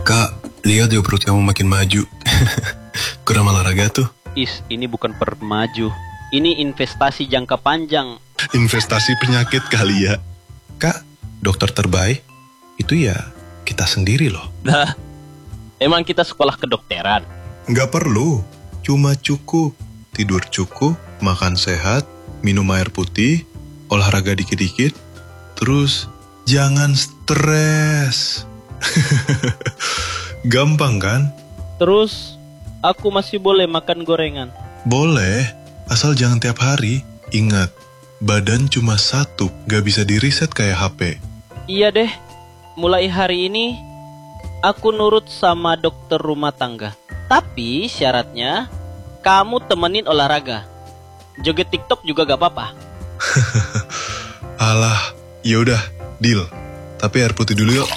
Kak, lihat ya perut kamu makin maju. Kurang olahraga tuh. Ini bukan permaju. Ini investasi jangka panjang. Investasi penyakit kali ya. Kak, dokter terbaik itu ya kita sendiri loh. Nah, emang kita sekolah kedokteran? Nggak perlu, cuma cukup tidur cukup, makan sehat, minum air putih, olahraga dikit-dikit, terus jangan stres. Gampang kan? Terus, aku masih boleh makan gorengan? Boleh, asal jangan tiap hari. Ingat, badan cuma satu, gak bisa di-reset kayak HP. Iya deh, mulai hari ini aku nurut sama dokter rumah tangga. Tapi syaratnya, kamu temenin olahraga. Joget TikTok juga gak apa-apa. Alah, yaudah, deal. Tapi air putih dulu yuk.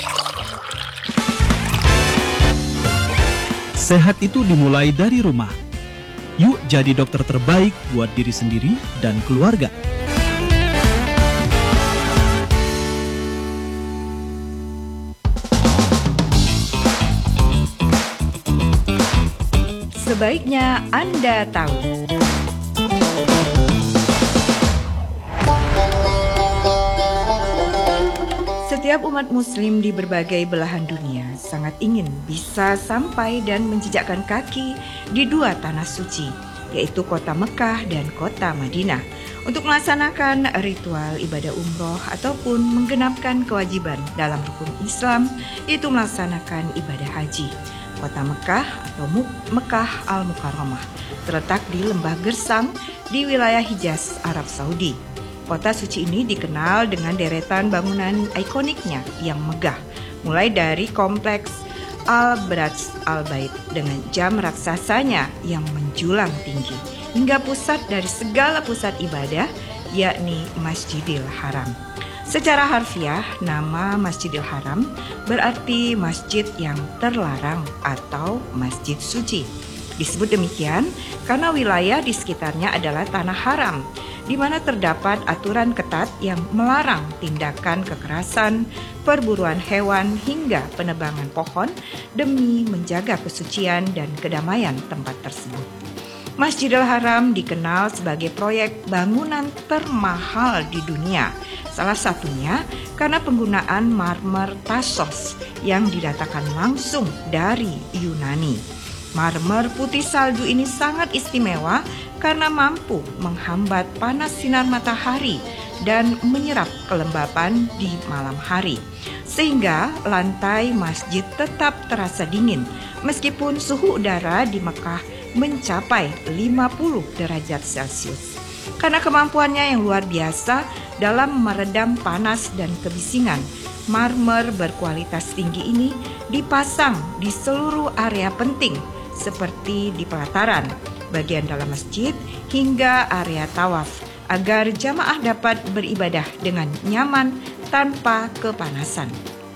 Sehat itu dimulai dari rumah. Yuk jadi dokter terbaik buat diri sendiri dan keluarga. Sebaiknya Anda tahu. Setiap umat muslim di berbagai belahan dunia sangat ingin bisa sampai dan menjejakkan kaki di dua tanah suci, yaitu kota Mekah dan kota Madinah, untuk melaksanakan ritual ibadah umroh ataupun menggenapkan kewajiban dalam rukun Islam, yaitu melaksanakan ibadah haji. Kota Mekah atau Mekah Al-Mukarramah terletak di Lembah Gersang di wilayah Hijaz, Arab Saudi. Kota suci ini dikenal dengan deretan bangunan ikoniknya yang megah, mulai dari kompleks Al-Baraj Al-Bait dengan jam raksasanya yang menjulang tinggi, hingga pusat dari segala pusat ibadah, yakni Masjidil Haram. Secara harfiah, nama Masjidil Haram berarti masjid yang terlarang atau masjid suci. Disebut demikian karena wilayah di sekitarnya adalah tanah haram, di mana terdapat aturan ketat yang melarang tindakan kekerasan, perburuan hewan, hingga penebangan pohon demi menjaga kesucian dan kedamaian tempat tersebut. Masjidil Haram dikenal sebagai proyek bangunan termahal di dunia. Salah satunya karena penggunaan marmer Tassos yang didatangkan langsung dari Yunani. Marmer putih salju ini sangat istimewa karena mampu menghambat panas sinar matahari dan menyerap kelembapan di malam hari, sehingga lantai masjid tetap terasa dingin meskipun suhu udara di Mekah mencapai 50 derajat Celcius. Karena kemampuannya yang luar biasa dalam meredam panas dan kebisingan, marmer berkualitas tinggi ini dipasang di seluruh area penting seperti di pelataran, bagian dalam masjid, hingga area tawaf, agar jamaah dapat beribadah dengan nyaman tanpa kepanasan.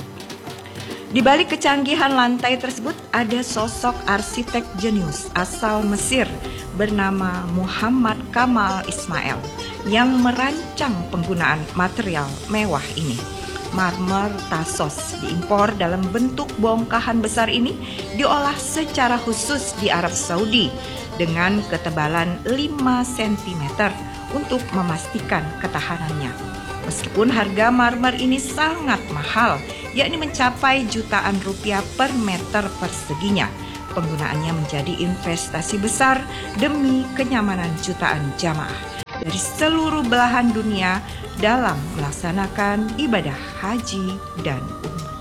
Di balik kecanggihan lantai tersebut ada sosok arsitek jenius asal Mesir bernama Muhammad Kamal Ismail yang merancang penggunaan material mewah ini. Marmer Tassos diimpor dalam bentuk bongkahan besar ini diolah secara khusus di Arab Saudi dengan ketebalan 5 cm untuk memastikan ketahanannya. Meskipun harga marmer ini sangat mahal, yakni mencapai jutaan rupiah per meter perseginya, penggunaannya menjadi investasi besar demi kenyamanan jutaan jamaah dari seluruh belahan dunia dalam melaksanakan ibadah haji dan umrah.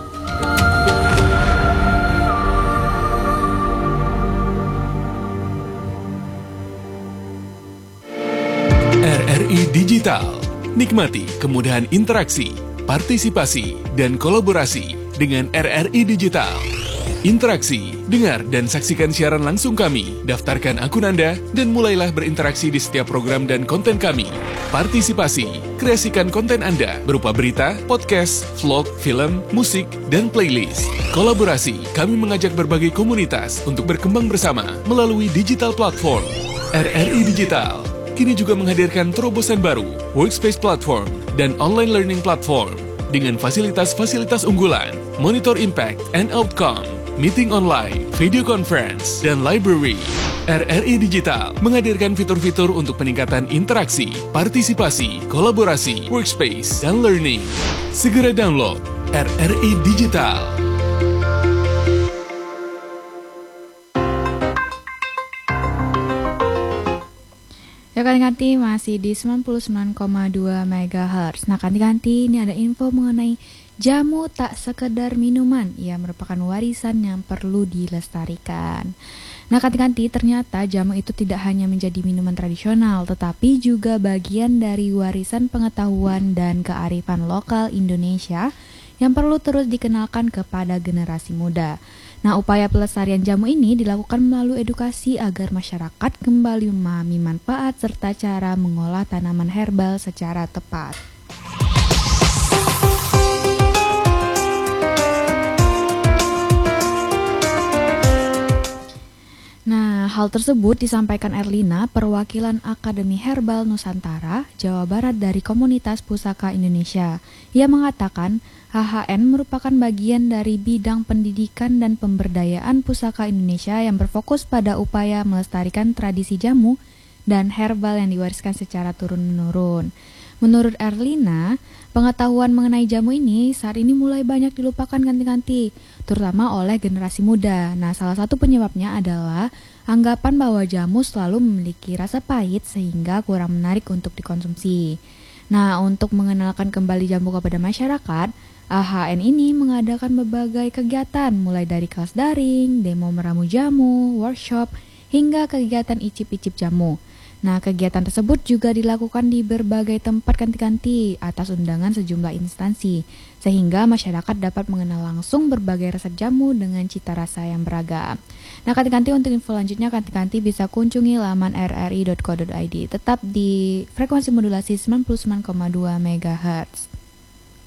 RRI Digital. Nikmati kemudahan interaksi, partisipasi, dan kolaborasi dengan RRI Digital. Interaksi, dengar dan saksikan siaran langsung kami, daftarkan akun Anda, dan mulailah berinteraksi di setiap program dan konten kami. Partisipasi, kreasikan konten Anda berupa berita, podcast, vlog, film, musik, dan playlist. Kolaborasi, kami mengajak berbagai komunitas untuk berkembang bersama melalui digital platform. RRI Digital kini juga menghadirkan terobosan baru, workspace platform, dan online learning platform. dengan fasilitas-fasilitas unggulan, monitor impact and outcome, meeting online, video conference, dan library. RRI Digital menghadirkan fitur-fitur untuk peningkatan interaksi, partisipasi, kolaborasi, workspace, dan learning. Segera download RRI Digital. Ya kanti-kanti masih di 99,2 MHz. Nah kanti-kanti ini ada info mengenai jamu tak sekedar minuman. Ia merupakan warisan yang perlu dilestarikan. Nah kanti-kanti ternyata jamu itu tidak hanya menjadi minuman tradisional, tetapi juga bagian dari warisan pengetahuan dan kearifan lokal Indonesia yang perlu terus dikenalkan kepada generasi muda. Nah, upaya pelestarian jamu ini dilakukan melalui edukasi agar masyarakat kembali memahami manfaat serta cara mengolah tanaman herbal secara tepat. Nah, hal tersebut disampaikan Erlina, perwakilan Akademi Herbal Nusantara, Jawa Barat dari Komunitas Pusaka Indonesia. Ia mengatakan, HHN merupakan bagian dari bidang pendidikan dan pemberdayaan pusaka Indonesia yang berfokus pada upaya melestarikan tradisi jamu dan herbal yang diwariskan secara turun-menurun. Menurut Erlina, pengetahuan mengenai jamu ini saat ini mulai banyak dilupakan ganti-ganti, terutama oleh generasi muda. Nah, salah satu penyebabnya adalah anggapan bahwa jamu selalu memiliki rasa pahit sehingga kurang menarik untuk dikonsumsi. Nah, untuk mengenalkan kembali jamu kepada masyarakat, AHN ini mengadakan berbagai kegiatan mulai dari kelas daring, demo meramu jamu, workshop, hingga kegiatan icip-icip jamu. Nah, kegiatan tersebut juga dilakukan di berbagai tempat ganti-ganti atas undangan sejumlah instansi, sehingga masyarakat dapat mengenal langsung berbagai resep jamu dengan cita rasa yang beragam. Nah, ganti-ganti untuk info lanjutnya, ganti-ganti bisa kunjungi laman rri.co.id, tetap di frekuensi modulasi 99,2 MHz.